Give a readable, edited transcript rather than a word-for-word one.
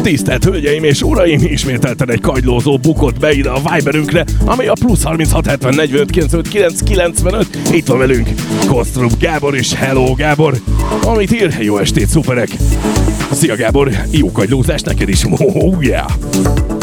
Tisztelt hölgyeim és uraim, ismételten egy kagylózó bukott be ide a Viberünkre, ami a plusz 36 70 45 95 95. Itt van velünk Kosztrup Gábor és hello Gábor, amit ír, jó estét szuperek. Szia Gábor, jó kagylózás neked is, oh yeah.